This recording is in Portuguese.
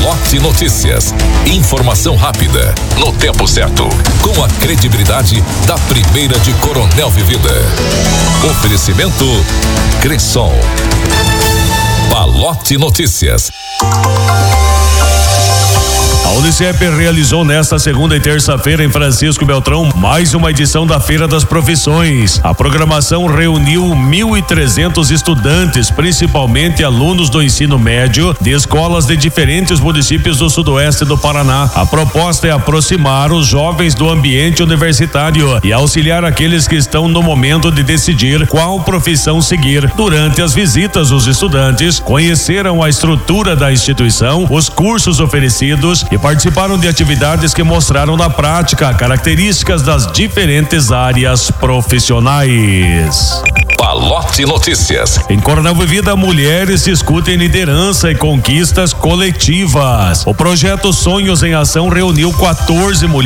Palote Notícias. Informação rápida, no tempo certo, com a credibilidade da primeira de Coronel Vivida. Oferecimento Cressol. Palote Notícias. A Unicep realizou nesta segunda e terça-feira em Francisco Beltrão mais uma edição da Feira das Profissões. A programação reuniu 1.300 estudantes, principalmente alunos do ensino médio, de escolas de diferentes municípios do sudoeste do Paraná. A proposta é aproximar os jovens do ambiente universitário e auxiliar aqueles que estão no momento de decidir qual profissão seguir. Durante as visitas, os estudantes conheceram a estrutura da instituição, os cursos oferecidos e participaram de atividades que mostraram na prática características das diferentes áreas profissionais. Palote Notícias. Em Coronel Vivida, mulheres discutem liderança e conquistas coletivas. O projeto Sonhos em Ação reuniu 14 mulheres